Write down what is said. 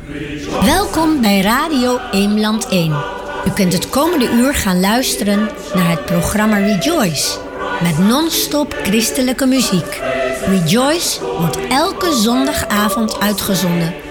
Welkom bij Radio Eemland 1. U kunt het komende uur gaan luisteren naar het programma Rejoice met non-stop christelijke muziek. Rejoice wordt elke zondagavond uitgezonden